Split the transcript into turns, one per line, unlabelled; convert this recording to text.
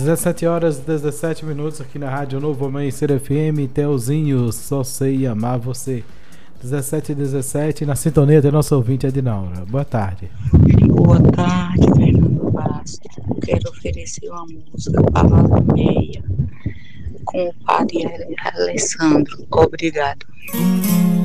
17 horas e 17 minutos aqui na Rádio Novo Amanhecer FM. Telzinho, só sei amar você. 17 e 17, na sintonia do nosso ouvinte Ednaura. Boa tarde.
Boa tarde, Fernando Bastos. Quero oferecer uma música, Palavra Meia, com o padre Alessandro. Obrigado.